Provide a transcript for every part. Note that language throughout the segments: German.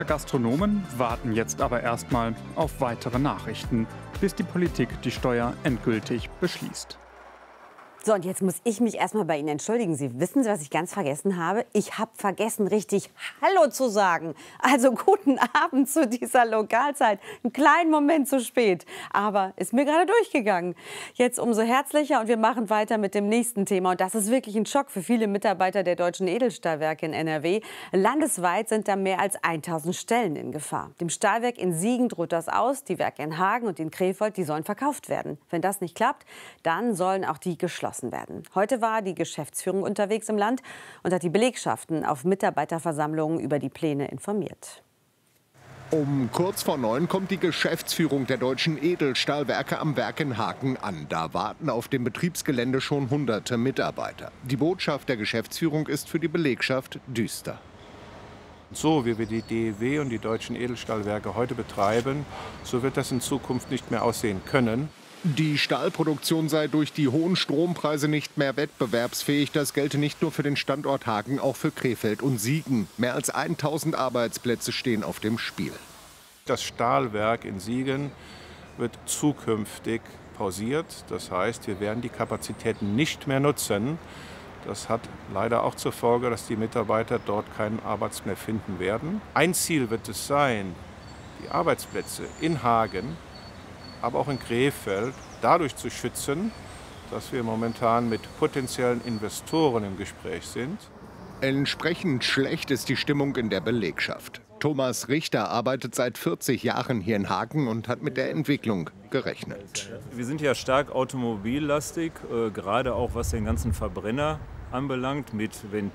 Gastronomen warten jetzt aber erstmal auf weitere Nachrichten, bis die Politik die Steuer endgültig beschließt. So, und jetzt muss ich mich erstmal bei Ihnen entschuldigen. Sie wissen, was ich ganz vergessen habe? Ich habe vergessen, richtig Hallo zu sagen. Also guten Abend zu dieser Lokalzeit. Einen kleinen Moment zu spät. Aber ist mir gerade durchgegangen. Jetzt umso herzlicher und wir machen weiter mit dem nächsten Thema. Und das ist wirklich ein Schock für viele Mitarbeiter der deutschen Edelstahlwerke in NRW. Landesweit sind da mehr als 1000 Stellen in Gefahr. Dem Stahlwerk in Siegen droht das aus. Die Werke in Hagen und in Krefeld, die sollen verkauft werden. Wenn das nicht klappt, dann sollen auch die geschlossen werden. Heute war die Geschäftsführung unterwegs im Land und hat die Belegschaften auf Mitarbeiterversammlungen über die Pläne informiert. Um kurz vor 9 kommt die Geschäftsführung der deutschen Edelstahlwerke am Werk in Hagen an. Da warten auf dem Betriebsgelände schon hunderte Mitarbeiter. Die Botschaft der Geschäftsführung ist für die Belegschaft düster. So wie wir die DEW und die deutschen Edelstahlwerke heute betreiben, so wird das in Zukunft nicht mehr aussehen können. Die Stahlproduktion sei durch die hohen Strompreise nicht mehr wettbewerbsfähig. Das gelte nicht nur für den Standort Hagen, auch für Krefeld und Siegen. Mehr als 1000 Arbeitsplätze stehen auf dem Spiel. Das Stahlwerk in Siegen wird zukünftig pausiert. Das heißt, wir werden die Kapazitäten nicht mehr nutzen. Das hat leider auch zur Folge, dass die Mitarbeiter dort keinen Arbeitsplatz mehr finden werden. Ein Ziel wird es sein, die Arbeitsplätze in Hagen, aber auch in Krefeld dadurch zu schützen, dass wir momentan mit potenziellen Investoren im Gespräch sind. Entsprechend schlecht ist die Stimmung in der Belegschaft. Thomas Richter arbeitet seit 40 Jahren hier in Hagen und hat mit der Entwicklung gerechnet. Wir sind ja stark automobillastig, gerade auch was den ganzen Verbrenner anbelangt, mit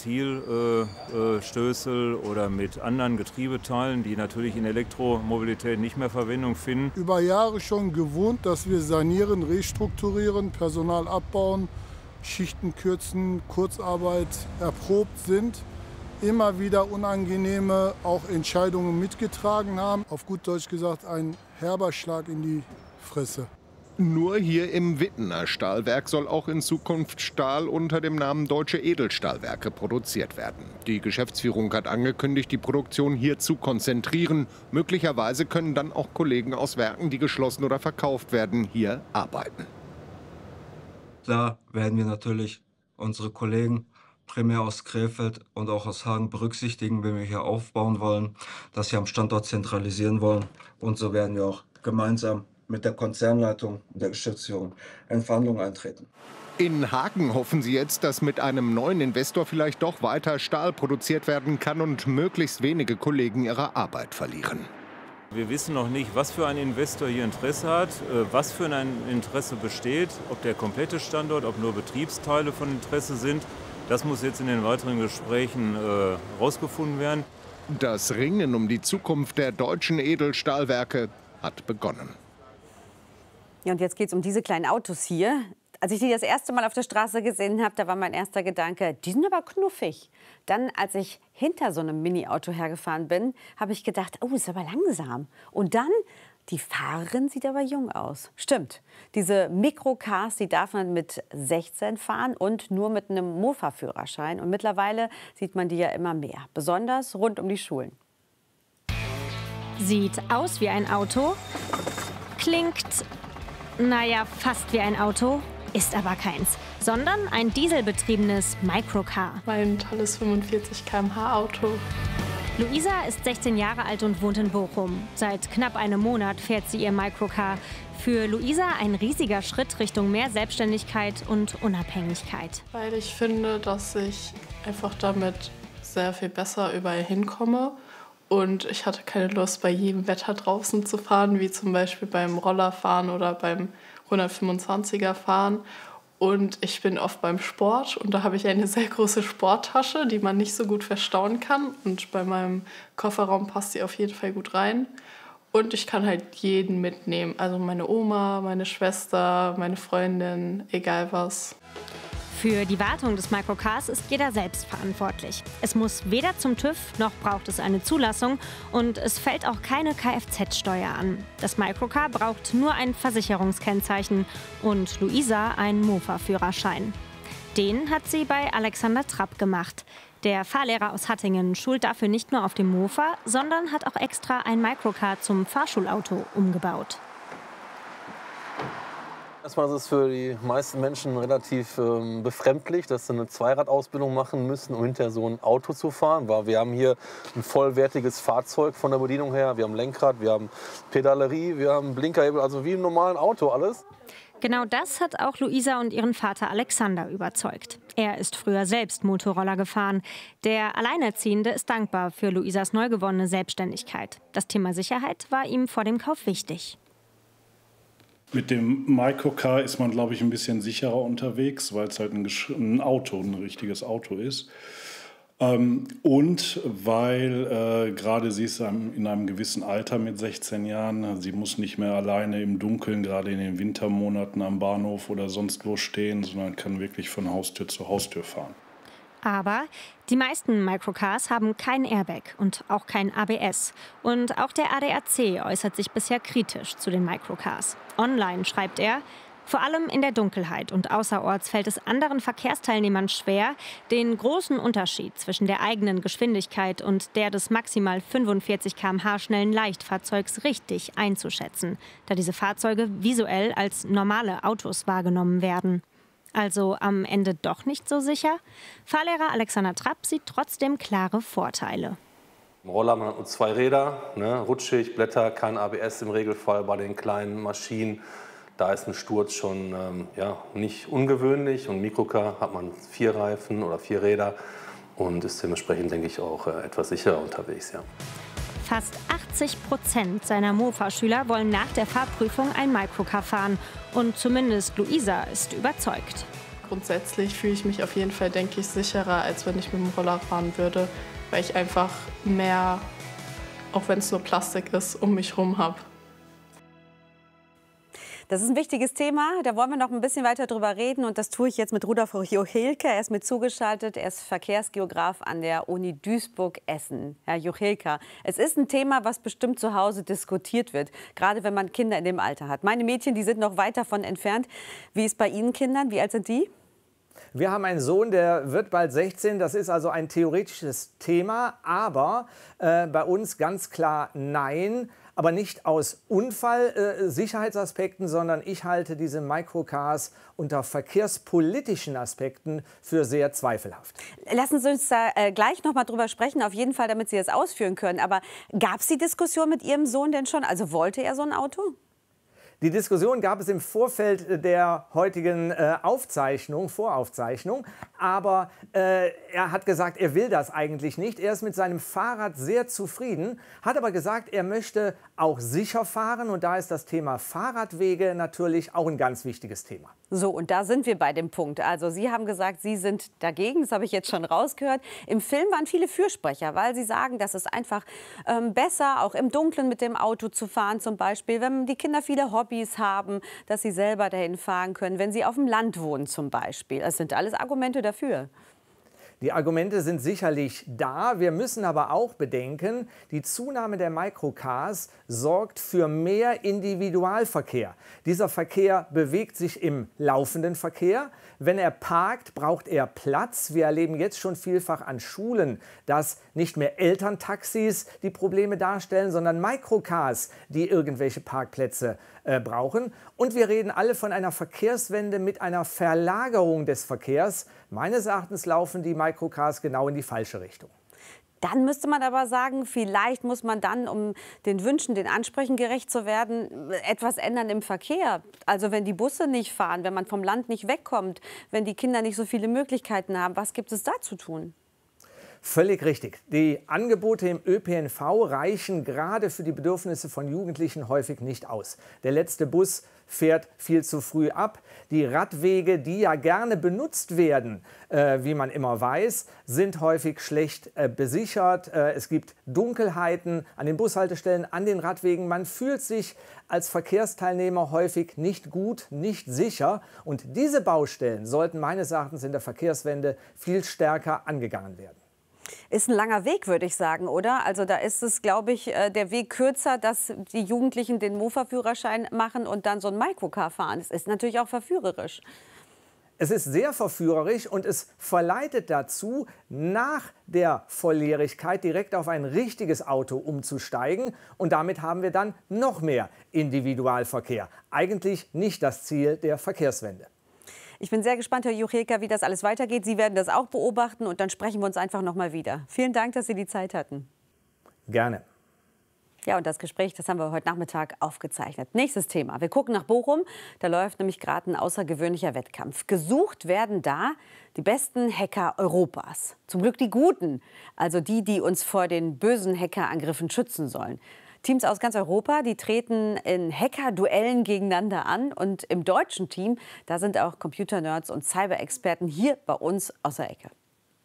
Ventilstößel oder mit anderen Getriebeteilen, die natürlich in Elektromobilität nicht mehr Verwendung finden. Über Jahre schon gewohnt, dass wir sanieren, restrukturieren, Personal abbauen, Schichten kürzen, Kurzarbeit erprobt sind. Immer wieder unangenehme auch Entscheidungen mitgetragen haben. Auf gut Deutsch gesagt, ein herber Schlag in die Fresse. Nur hier im Wittener Stahlwerk soll auch in Zukunft Stahl unter dem Namen Deutsche Edelstahlwerke produziert werden. Die Geschäftsführung hat angekündigt, die Produktion hier zu konzentrieren. Möglicherweise können dann auch Kollegen aus Werken, die geschlossen oder verkauft werden, hier arbeiten. Klar werden wir natürlich unsere Kollegen primär aus Krefeld und auch aus Hagen berücksichtigen, wenn wir hier aufbauen wollen, dass wir am Standort zentralisieren wollen. Und so werden wir auch gemeinsam mit der Konzernleitung und der Geschäftsführung in Verhandlungen eintreten. In Hagen hoffen sie jetzt, dass mit einem neuen Investor vielleicht doch weiter Stahl produziert werden kann und möglichst wenige Kollegen ihre Arbeit verlieren. Wir wissen noch nicht, was für ein Investor hier Interesse hat, was für ein Interesse besteht, ob der komplette Standort, ob nur Betriebsteile von Interesse sind. Das muss jetzt in den weiteren Gesprächen herausgefunden werden. Das Ringen um die Zukunft der deutschen Edelstahlwerke hat begonnen. Ja, und jetzt geht es um diese kleinen Autos hier. Als ich die das erste Mal auf der Straße gesehen habe, da war mein erster Gedanke, die sind aber knuffig. Dann, als ich hinter so einem Mini-Auto hergefahren bin, habe ich gedacht, oh, ist aber langsam. Und dann, die Fahrerin sieht aber jung aus. Stimmt, diese Mikrocars, die darf man mit 16 fahren und nur mit einem Mofa-Führerschein. Und mittlerweile sieht man die ja immer mehr, besonders rund um die Schulen. Sieht aus wie ein Auto, klingt, naja, fast wie ein Auto, ist aber keins, sondern ein dieselbetriebenes Microcar. Mein tolles 45 km/h Auto. Luisa ist 16 Jahre alt und wohnt in Bochum. Seit knapp einem Monat fährt sie ihr Microcar. Für Luisa ein riesiger Schritt Richtung mehr Selbstständigkeit und Unabhängigkeit. Weil ich finde, dass ich einfach damit sehr viel besser überall hinkomme. Und ich hatte keine Lust, bei jedem Wetter draußen zu fahren, wie zum Beispiel beim Rollerfahren oder beim 125er fahren. Und ich bin oft beim Sport und da habe ich eine sehr große Sporttasche, die man nicht so gut verstauen kann. Und bei meinem Kofferraum passt sie auf jeden Fall gut rein. Und ich kann halt jeden mitnehmen, also meine Oma, meine Schwester, meine Freundin, egal was. Für die Wartung des Microcars ist jeder selbst verantwortlich. Es muss weder zum TÜV, noch braucht es eine Zulassung und es fällt auch keine Kfz-Steuer an. Das Microcar braucht nur ein Versicherungskennzeichen und Luisa einen Mofa-Führerschein. Den hat sie bei Alexander Trapp gemacht. Der Fahrlehrer aus Hattingen schult dafür nicht nur auf dem Mofa, sondern hat auch extra ein Microcar zum Fahrschulauto umgebaut. Erstmal ist es für die meisten Menschen relativ befremdlich, dass sie eine Zweiradausbildung machen müssen, um hinterher so ein Auto zu fahren. Weil wir haben hier ein vollwertiges Fahrzeug von der Bedienung her. Wir haben Lenkrad, wir haben Pedalerie, wir haben Blinkerhebel, also wie im normalen Auto alles. Genau das hat auch Luisa und ihren Vater Alexander überzeugt. Er ist früher selbst Motorroller gefahren. Der Alleinerziehende ist dankbar für Luisas neu gewonnene Selbstständigkeit. Das Thema Sicherheit war ihm vor dem Kauf wichtig. Mit dem Microcar ist man, glaube ich, ein bisschen sicherer unterwegs, weil es halt ein Auto, ein richtiges Auto ist. Und weil gerade sie ist in einem gewissen Alter mit 16 Jahren, sie muss nicht mehr alleine im Dunkeln, gerade in den Wintermonaten am Bahnhof oder sonst wo stehen, sondern kann wirklich von Haustür zu Haustür fahren. Aber die meisten Microcars haben kein Airbag und auch kein ABS. Und auch der ADAC äußert sich bisher kritisch zu den Microcars. Online schreibt er: Vor allem in der Dunkelheit und außerorts fällt es anderen Verkehrsteilnehmern schwer, den großen Unterschied zwischen der eigenen Geschwindigkeit und der des maximal 45 km/h schnellen Leichtfahrzeugs richtig einzuschätzen, da diese Fahrzeuge visuell als normale Autos wahrgenommen werden. Also am Ende doch nicht so sicher? Fahrlehrer Alexander Trapp sieht trotzdem klare Vorteile. Im Roller man hat nur 2 Räder, ne, rutschig, Blätter, kein ABS im Regelfall bei den kleinen Maschinen. Da ist ein Sturz schon nicht ungewöhnlich. Und im Microcar hat man 4 Reifen oder 4 Räder und ist dementsprechend, denke ich, auch etwas sicherer unterwegs. Ja. Fast 80% seiner Mofa-Schüler wollen nach der Fahrprüfung ein Microcar fahren. Und zumindest Luisa ist überzeugt. Grundsätzlich fühle ich mich auf jeden Fall, denke ich, sicherer, als wenn ich mit dem Roller fahren würde, weil ich einfach mehr, auch wenn es nur Plastik ist, um mich herum habe. Das ist ein wichtiges Thema, da wollen wir noch ein bisschen weiter drüber reden und das tue ich jetzt mit Rudolf Juchilke. Er ist mit zugeschaltet, er ist Verkehrsgeograf an der Uni Duisburg-Essen. Herr Juchilke, es ist ein Thema, was bestimmt zu Hause diskutiert wird, gerade wenn man Kinder in dem Alter hat. Meine Mädchen, die sind noch weit davon entfernt. Wie ist bei Ihnen Kindern? Wie alt sind die? Wir haben einen Sohn, der wird bald 16. Das ist also ein theoretisches Thema, aber bei uns ganz klar nein. Aber nicht aus Unfallsicherheitsaspekten, sondern ich halte diese Microcars unter verkehrspolitischen Aspekten für sehr zweifelhaft. Lassen Sie uns da gleich noch mal drüber sprechen, auf jeden Fall, damit Sie es ausführen können. Aber gab es die Diskussion mit Ihrem Sohn denn schon? Also wollte er so ein Auto? Die Diskussion gab es im Vorfeld der heutigen Voraufzeichnung. Aber er hat gesagt, er will das eigentlich nicht. Er ist mit seinem Fahrrad sehr zufrieden, hat aber gesagt, er möchte auch sicher fahren. Und da ist das Thema Fahrradwege natürlich auch ein ganz wichtiges Thema. So, und da sind wir bei dem Punkt. Also Sie haben gesagt, Sie sind dagegen, das habe ich jetzt schon rausgehört. Im Film waren viele Fürsprecher, weil Sie sagen, dass es einfach besser, auch im Dunkeln mit dem Auto zu fahren zum Beispiel, wenn die Kinder viele Hobbys haben, dass sie selber dahin fahren können, wenn sie auf dem Land wohnen zum Beispiel. Das sind alles Argumente dafür. Die Argumente sind sicherlich da. Wir müssen aber auch bedenken, die Zunahme der Microcars sorgt für mehr Individualverkehr. Dieser Verkehr bewegt sich im laufenden Verkehr. Wenn er parkt, braucht er Platz. Wir erleben jetzt schon vielfach an Schulen, dass nicht mehr Elterntaxis die Probleme darstellen, sondern Microcars, die irgendwelche Parkplätze brauchen. Und wir reden alle von einer Verkehrswende mit einer Verlagerung des Verkehrs. Meines Erachtens laufen die Microcars genau in die falsche Richtung. Dann müsste man aber sagen, vielleicht muss man dann, um den Wünschen, den Ansprüchen gerecht zu werden, etwas ändern im Verkehr. Also wenn die Busse nicht fahren, wenn man vom Land nicht wegkommt, wenn die Kinder nicht so viele Möglichkeiten haben, was gibt es da zu tun? Völlig richtig. Die Angebote im ÖPNV reichen gerade für die Bedürfnisse von Jugendlichen häufig nicht aus. Der letzte Bus fährt viel zu früh ab. Die Radwege, die ja gerne benutzt werden, wie man immer weiß, sind häufig schlecht besichert. Es gibt Dunkelheiten an den Bushaltestellen, an den Radwegen. Man fühlt sich als Verkehrsteilnehmer häufig nicht gut, nicht sicher. Und diese Baustellen sollten meines Erachtens in der Verkehrswende viel stärker angegangen werden. Ist ein langer Weg, würde ich sagen, oder? Also da ist es, glaube ich, der Weg kürzer, dass die Jugendlichen den Mofa-Führerschein machen und dann so ein Microcar fahren. Das ist natürlich auch verführerisch. Es ist sehr verführerisch und es verleitet dazu, nach der Volljährigkeit direkt auf ein richtiges Auto umzusteigen. Und damit haben wir dann noch mehr Individualverkehr. Eigentlich nicht das Ziel der Verkehrswende. Ich bin sehr gespannt, Herr Juchelka, wie das alles weitergeht. Sie werden das auch beobachten und dann sprechen wir uns einfach noch mal wieder. Vielen Dank, dass Sie die Zeit hatten. Gerne. Ja, und das Gespräch, das haben wir heute Nachmittag aufgezeichnet. Nächstes Thema. Wir gucken nach Bochum. Da läuft nämlich gerade ein außergewöhnlicher Wettkampf. Gesucht werden da die besten Hacker Europas. Zum Glück die Guten, also die, die uns vor den bösen Hackerangriffen schützen sollen. Teams aus ganz Europa, die treten in Hacker-Duellen gegeneinander an. Und im deutschen Team, da sind auch Computernerds und Cyber-Experten hier bei uns aus der Ecke.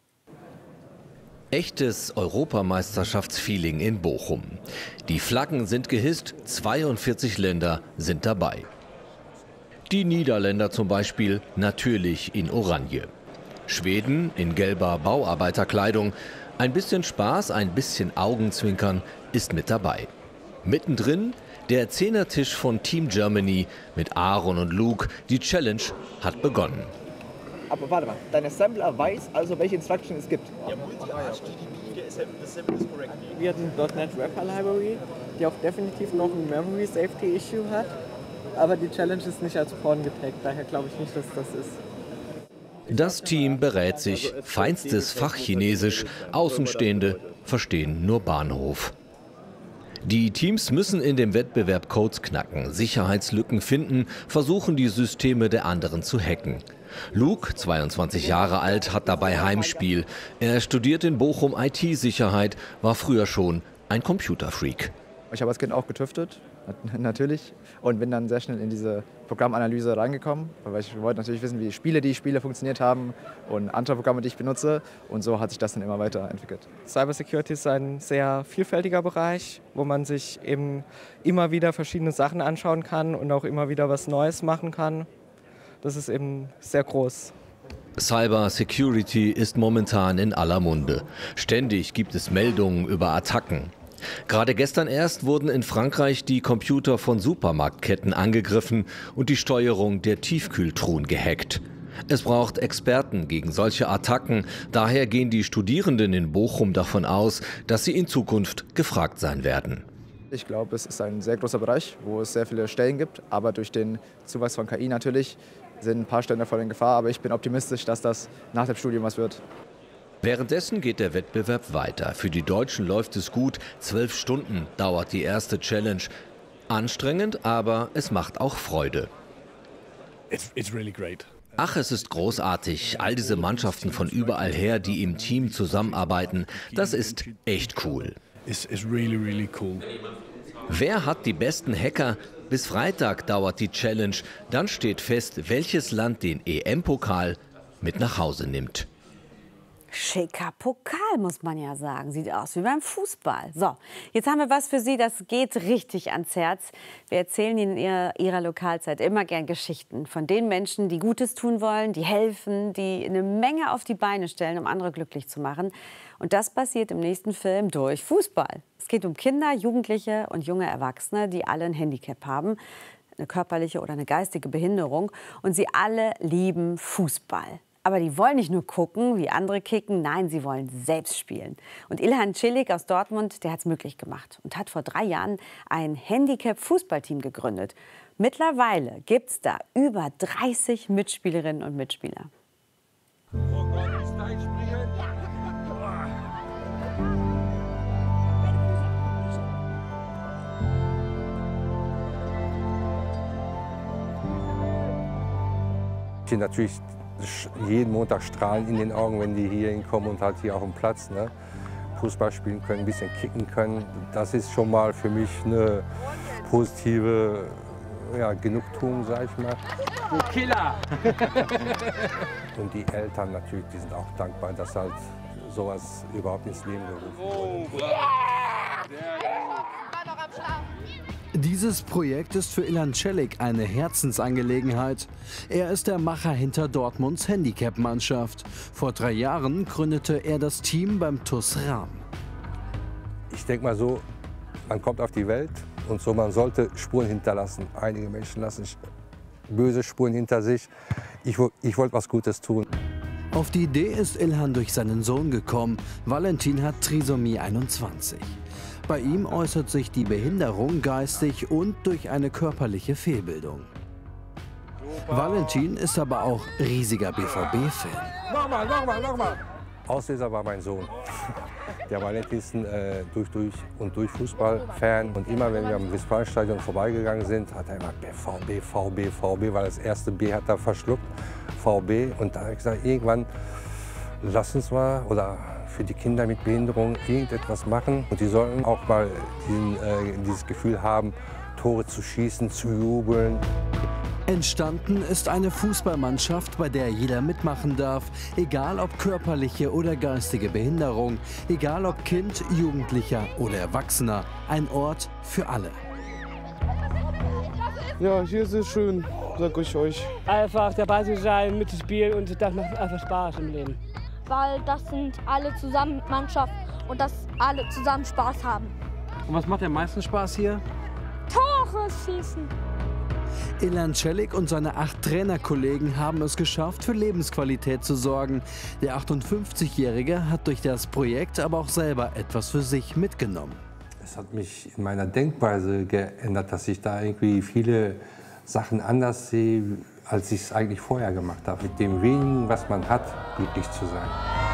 Echtes Europameisterschaftsfeeling in Bochum. Die Flaggen sind gehisst, 42 Länder sind dabei. Die Niederländer zum Beispiel natürlich in Oranje. Schweden in gelber Bauarbeiterkleidung. Ein bisschen Spaß, ein bisschen Augenzwinkern ist mit dabei. Mittendrin der Zehnertisch von Team Germany mit Aaron und Luke. Die Challenge hat begonnen. Aber warte mal, dein Assembler weiß also, welche Instruction es gibt. Wir hatten .NET Wrapper Library, die auch definitiv noch ein Memory Safety Issue hat. Aber die Challenge ist nicht als Porn getaggt, daher glaube ich nicht, dass das ist. Das Team berät sich, feinstes Fachchinesisch, Außenstehende verstehen nur Bahnhof. Die Teams müssen in dem Wettbewerb Codes knacken, Sicherheitslücken finden, versuchen die Systeme der anderen zu hacken. Luke, 22 Jahre alt, hat dabei Heimspiel. Er studiert in Bochum IT-Sicherheit, war früher schon ein Computerfreak. Ich habe als Kind auch getüftet, natürlich, und bin dann sehr schnell in diese Programmanalyse reingekommen, weil ich wollte natürlich wissen, wie die ich spiele, funktioniert haben und andere Programme, die ich benutze, und so hat sich das dann immer weiterentwickelt. Cybersecurity ist ein sehr vielfältiger Bereich, wo man sich eben immer wieder verschiedene Sachen anschauen kann und auch immer wieder was Neues machen kann. Das ist eben sehr groß. Cyber Security ist momentan in aller Munde. Ständig gibt es Meldungen über Attacken. Gerade gestern erst wurden in Frankreich die Computer von Supermarktketten angegriffen und die Steuerung der Tiefkühltruhen gehackt. Es braucht Experten gegen solche Attacken. Daher gehen die Studierenden in Bochum davon aus, dass sie in Zukunft gefragt sein werden. Ich glaube, es ist ein sehr großer Bereich, wo es sehr viele Stellen gibt. Aber durch den Zuwachs von KI natürlich sind ein paar Stellen davon in Gefahr. Aber ich bin optimistisch, dass das nach dem Studium was wird. Währenddessen geht der Wettbewerb weiter. Für die Deutschen läuft es gut. 12 Stunden dauert die erste Challenge. Anstrengend, aber es macht auch Freude. It's really great. Ach, es ist großartig. All diese Mannschaften von überall her, die im Team zusammenarbeiten, das ist echt cool. It's really, really cool. Wer hat die besten Hacker? Bis Freitag dauert die Challenge. Dann steht fest, welches Land den EM-Pokal mit nach Hause nimmt. Schicker Pokal, muss man ja sagen. Sieht aus wie beim Fußball. So, jetzt haben wir was für Sie, das geht richtig ans Herz. Wir erzählen Ihnen in Ihrer Lokalzeit immer gern Geschichten von den Menschen, die Gutes tun wollen, die helfen, die eine Menge auf die Beine stellen, um andere glücklich zu machen. Und das passiert im nächsten Film durch Fußball. Es geht um Kinder, Jugendliche und junge Erwachsene, die alle ein Handicap haben, eine körperliche oder eine geistige Behinderung. Und sie alle lieben Fußball. Aber die wollen nicht nur gucken, wie andere kicken, nein, sie wollen selbst spielen. Und Ilhan Çelik aus Dortmund, der hat es möglich gemacht und hat vor 3 Jahren ein Handicap-Fußballteam gegründet. Mittlerweile gibt es da über 30 Mitspielerinnen und Mitspieler. Natürlich jeden Montag strahlen in den Augen, wenn die hier hinkommen und halt hier auf dem Platz, ne, Fußball spielen können, ein bisschen kicken können. Das ist schon mal für mich eine positive Genugtuung, sag ich mal. Du Killer! Und die Eltern natürlich, die sind auch dankbar, dass halt sowas überhaupt ins Leben gerufen wurde. Dieses Projekt ist für Ilhan Çelik eine Herzensangelegenheit. Er ist der Macher hinter Dortmunds Handicap-Mannschaft. Vor 3 Jahren gründete er das Team beim TuS Rahm. Ich denke mal so, man kommt auf die Welt und so, man sollte Spuren hinterlassen. Einige Menschen lassen böse Spuren hinter sich. Ich wollte was Gutes tun. Auf die Idee ist Ilhan durch seinen Sohn gekommen. Valentin hat Trisomie 21. Bei ihm äußert sich die Behinderung geistig und durch eine körperliche Fehlbildung. Valentin ist aber auch riesiger BVB-Fan. Nochmal. Auslöser war mein Sohn. Der Valentin ist ein durch Fußball-Fan. Und immer, wenn wir am Westfalenstadion vorbeigegangen sind, hat er immer VB, weil das erste B hat er verschluckt. VB. Und da habe ich gesagt, irgendwann lass uns mal oder für die Kinder mit Behinderung irgendetwas machen. Und die sollten auch mal dieses Gefühl haben, Tore zu schießen, zu jubeln. Entstanden ist eine Fußballmannschaft, bei der jeder mitmachen darf, egal ob körperliche oder geistige Behinderung, egal ob Kind, Jugendlicher oder Erwachsener. Ein Ort für alle. Ja, hier ist es schön, sag ich euch. Einfach dabei zu sein, mitzuspielen und das macht einfach Spaß im Leben. Weil das sind alle zusammen Mannschaft und dass alle zusammen Spaß haben. Und was macht am meisten Spaß hier? Tore schießen. Ilhan Celik und seine 8 Trainerkollegen haben es geschafft, für Lebensqualität zu sorgen. Der 58-Jährige hat durch das Projekt aber auch selber etwas für sich mitgenommen. Es hat mich in meiner Denkweise geändert, dass ich da irgendwie viele Sachen anders sehe, als ich es eigentlich vorher gemacht habe. Mit dem wenigen, was man hat, glücklich zu sein.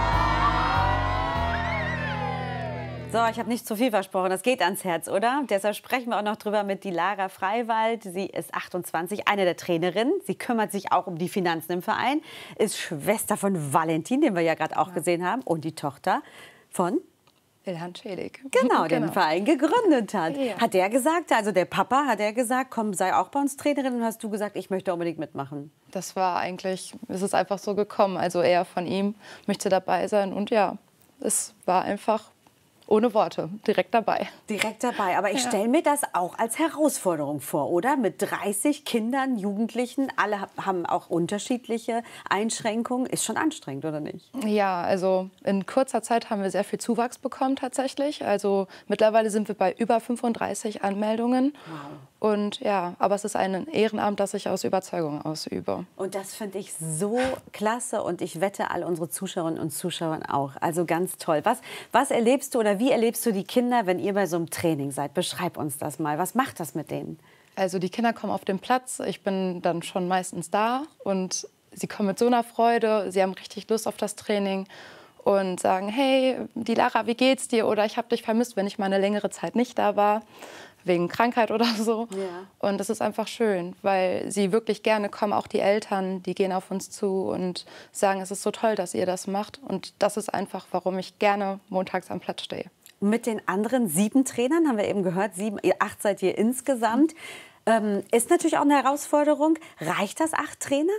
So, ich habe nicht zu viel versprochen. Das geht ans Herz, oder? Deshalb sprechen wir auch noch drüber mit Dilara Freiwald. Sie ist 28, eine der Trainerinnen. Sie kümmert sich auch um die Finanzen im Verein. Ist Schwester von Valentin, den wir ja gerade auch gesehen haben. Und die Tochter von Ilhan Celik. Genau, der den Verein gegründet hat. Ja. Hat der gesagt, also der Papa, hat er gesagt, komm, sei auch bei uns Trainerin? Und hast du gesagt, ich möchte unbedingt mitmachen? Das war eigentlich, es ist einfach so gekommen. Also er von ihm möchte dabei sein. Und ja, es war einfach ohne Worte, direkt dabei. Direkt dabei. Aber ich stelle mir das auch als Herausforderung vor, oder? Mit 30 Kindern, Jugendlichen, alle haben auch unterschiedliche Einschränkungen. Ist schon anstrengend, oder nicht? Ja, also in kurzer Zeit haben wir sehr viel Zuwachs bekommen tatsächlich. Also mittlerweile sind wir bei über 35 Anmeldungen. Wow. Und ja, aber es ist ein Ehrenamt, das ich aus Überzeugung ausübe. Und das finde ich so klasse und ich wette, alle unsere Zuschauerinnen und Zuschauer auch. Also ganz toll. Was erlebst du oder wie erlebst du die Kinder, wenn ihr bei so einem Training seid? Beschreib uns das mal. Was macht das mit denen? Also die Kinder kommen auf den Platz. Ich bin dann schon meistens da und sie kommen mit so einer Freude. Sie haben richtig Lust auf das Training und sagen, hey, Dilara, wie geht's dir? Oder ich habe dich vermisst, wenn ich mal eine längere Zeit nicht da war. Wegen Krankheit oder so. Ja. Und das ist einfach schön, weil sie wirklich gerne kommen. Auch die Eltern, die gehen auf uns zu und sagen, es ist so toll, dass ihr das macht. Und das ist einfach, warum ich gerne montags am Platz stehe. Mit den anderen 7 Trainern, haben wir eben gehört, 8 seid ihr insgesamt. Ist natürlich auch eine Herausforderung. Reicht das 8 Trainer?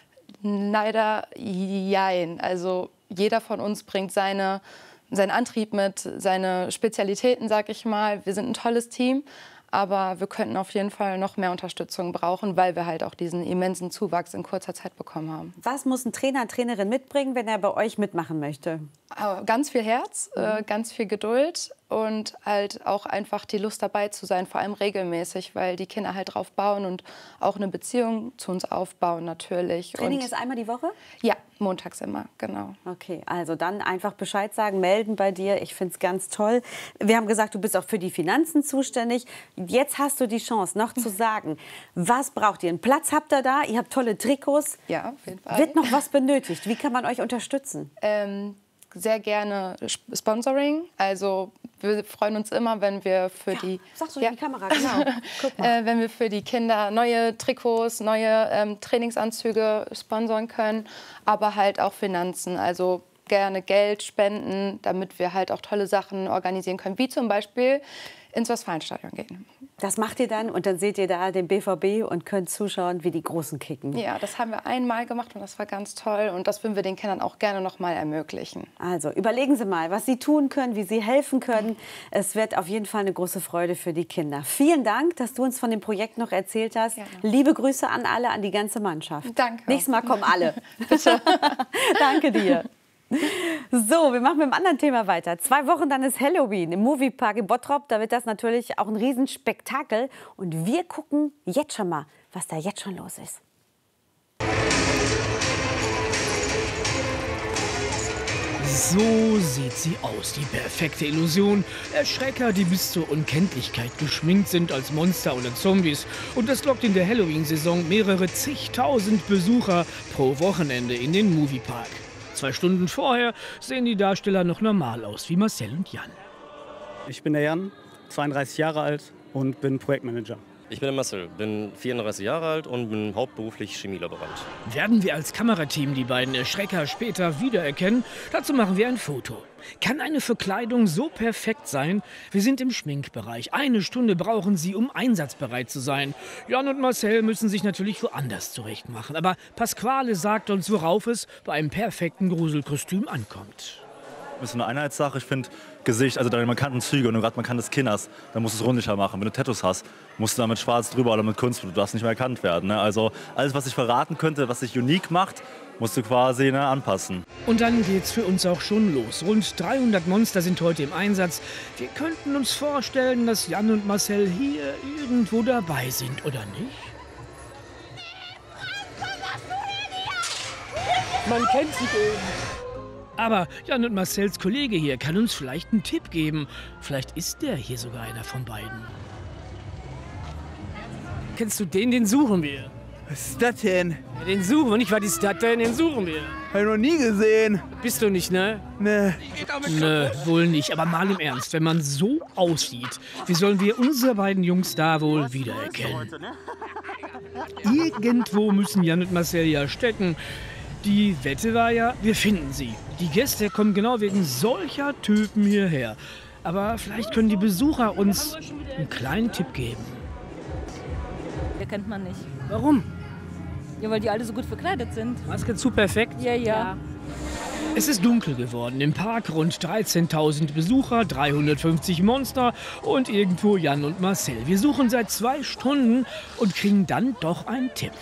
Leider jein. Also jeder von uns bringt seinen Antrieb mit, seine Spezialitäten, sag ich mal. Wir sind ein tolles Team, aber wir könnten auf jeden Fall noch mehr Unterstützung brauchen, weil wir halt auch diesen immensen Zuwachs in kurzer Zeit bekommen haben. Was muss ein Trainer, Trainerin mitbringen, wenn er bei euch mitmachen möchte? Ganz viel Herz, ganz viel Geduld und halt auch einfach die Lust dabei zu sein, vor allem regelmäßig, weil die Kinder halt drauf bauen und auch eine Beziehung zu uns aufbauen natürlich. Training ist einmal die Woche? Ja, montags immer, genau. Okay, also dann einfach Bescheid sagen, melden bei dir. Ich finde es ganz toll. Wir haben gesagt, du bist auch für die Finanzen zuständig. Jetzt hast du die Chance, noch zu sagen, was braucht ihr? Einen Platz habt ihr da? Ihr habt tolle Trikots. Ja, auf jeden Fall. Wird noch was benötigt? Wie kann man euch unterstützen? Sehr gerne Sponsoring. Also wir freuen uns immer, wenn wir für die sagst du in die Kamera, genau. Guck mal. wenn wir für die Kinder neue Trikots, neue Trainingsanzüge sponsern können, aber halt auch Finanzen. Also gerne Geld spenden, damit wir halt auch tolle Sachen organisieren können, wie zum Beispiel ins Westfalenstadion gehen. Das macht ihr dann und dann seht ihr da den BVB und könnt zuschauen, wie die Großen kicken. Ja, das haben wir einmal gemacht und das war ganz toll und das würden wir den Kindern auch gerne noch mal ermöglichen. Also überlegen Sie mal, was Sie tun können, wie Sie helfen können. Es wird auf jeden Fall eine große Freude für die Kinder. Vielen Dank, dass du uns von dem Projekt noch erzählt hast. Gerne. Liebe Grüße an alle, an die ganze Mannschaft. Danke. Nächstes Mal kommen alle. Bitte. Danke dir. So, wir machen mit einem anderen Thema weiter. 2 Wochen, dann ist Halloween im Moviepark in Bottrop. Da wird das natürlich auch ein Riesenspektakel. Und wir gucken jetzt schon mal, was da jetzt schon los ist. So sieht sie aus, die perfekte Illusion. Erschrecker, die bis zur Unkenntlichkeit geschminkt sind als Monster oder Zombies. Und das lockt in der Halloween-Saison mehrere zigtausend Besucher pro Wochenende in den Moviepark. 2 Stunden vorher sehen die Darsteller noch normal aus, wie Marcel und Jan. Ich bin der Jan, 32 Jahre alt und bin Projektmanager. Ich bin der Marcel, bin 34 Jahre alt und bin hauptberuflich Chemielaborant. Werden wir als Kamerateam die beiden Erschrecker später wiedererkennen? Dazu machen wir ein Foto. Kann eine Verkleidung so perfekt sein? Wir sind im Schminkbereich. 1 Stunde brauchen sie, um einsatzbereit zu sein. Jan und Marcel müssen sich natürlich woanders zurechtmachen. Aber Pasquale sagt uns, worauf es bei einem perfekten Gruselkostüm ankommt. Das ist eine Einheitssache. Ich finde, Gesicht, also deine markanten Züge und gerade markantes Kinn hast, dann musst du es rundlicher machen. Wenn du Tattoos hast, musst du damit schwarz drüber oder mit Kunst, du darfst nicht mehr erkannt werden. Ne? Also alles, was ich verraten könnte, was dich unique macht, musst du quasi anpassen. Und dann geht's für uns auch schon los. Rund 300 Monster sind heute im Einsatz. Wir könnten uns vorstellen, dass Jan und Marcel hier irgendwo dabei sind, oder nicht? Man kennt sich eben. Aber Jan und Marcels Kollege hier kann uns vielleicht einen Tipp geben. Vielleicht ist der hier sogar einer von beiden. Kennst du den? Den suchen wir. Was ist das denn? Ja, den suchen wir nicht. Was ist das denn? Den suchen wir. Hab ich noch nie gesehen. Bist du nicht, ne? Ne. Nö, wohl nicht. Aber mal im Ernst, wenn man so aussieht, wie sollen wir unsere beiden Jungs da wohl wiedererkennen? Irgendwo müssen Jan und Marcel ja stecken. Die Wette war ja, wir finden sie. Die Gäste kommen genau wegen solcher Typen hierher. Aber vielleicht können die Besucher uns einen kleinen Tipp geben. Der kennt man nicht. Warum? Ja, weil die alle so gut verkleidet sind. Maske zu perfekt? Ja. Es ist dunkel geworden. Im Park rund 13.000 Besucher, 350 Monster und irgendwo Jan und Marcel. Wir suchen seit 2 Stunden und kriegen dann doch einen Tipp.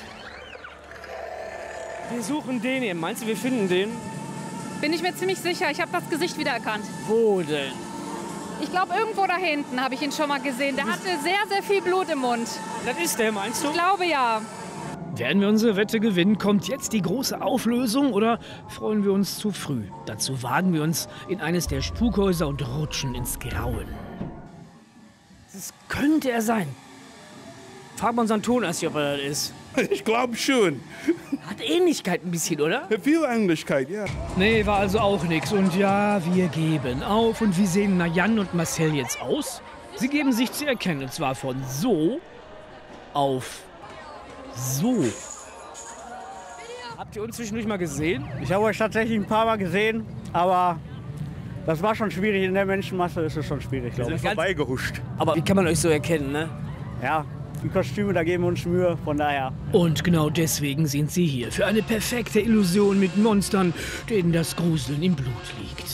Wir suchen den hier. Meinst du, wir finden den? Bin ich mir ziemlich sicher. Ich habe das Gesicht wiedererkannt. Wo denn? Ich glaube, irgendwo da hinten habe ich ihn schon mal gesehen. Der hatte sehr, sehr viel Blut im Mund. Das ist der, meinst du? Ich glaube, ja. Werden wir unsere Wette gewinnen? Kommt jetzt die große Auflösung oder freuen wir uns zu früh? Dazu wagen wir uns in eines der Spukhäuser und rutschen ins Grauen. Das könnte er sein. Frag mal unseren Tonassi, ob er das ist. Ich glaube schon. Hat Ähnlichkeit ein bisschen, oder? Viel Ähnlichkeit, ja. Nee, war also auch nix. Und ja, wir geben auf. Und wie sehen Jan und Marcel jetzt aus? Sie geben sich zu erkennen. Und zwar von so auf so. Habt ihr uns zwischendurch mal gesehen? Ich habe euch tatsächlich ein paar Mal gesehen, aber das war schon schwierig. In der Menschenmasse ist es schon schwierig, glaube ich. Vorbeigehuscht. Aber wie kann man euch so erkennen, ne? Ja, die Kostüme, da geben wir uns Mühe, von daher. Und genau deswegen sind sie hier. Für eine perfekte Illusion mit Monstern, denen das Gruseln im Blut liegt.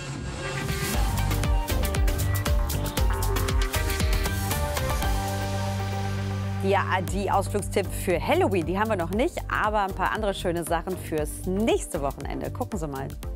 Ja, die Ausflugstipp für Halloween, die haben wir noch nicht, aber ein paar andere schöne Sachen fürs nächste Wochenende. Gucken Sie mal.